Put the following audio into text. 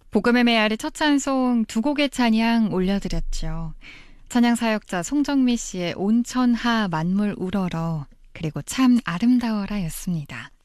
복음의 메아리 첫 찬송 두 곡의 찬양 올려드렸죠. 찬양 사역자 송정미 씨의 온천하 만물 우러러, 그리고 참 아름다워라 였습니다.